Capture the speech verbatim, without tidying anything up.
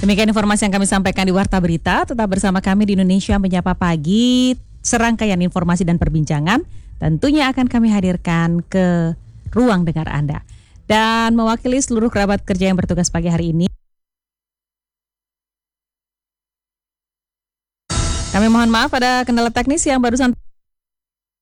Demikian informasi yang kami sampaikan di Warta Berita. Tetap bersama kami di Indonesia Menyapa Pagi. Serangkaian informasi dan perbincangan tentunya akan kami hadirkan ke ruang dengar Anda. Dan mewakili seluruh kerabat kerja yang bertugas pagi hari ini, kami mohon maaf ada kendala teknis yang barusan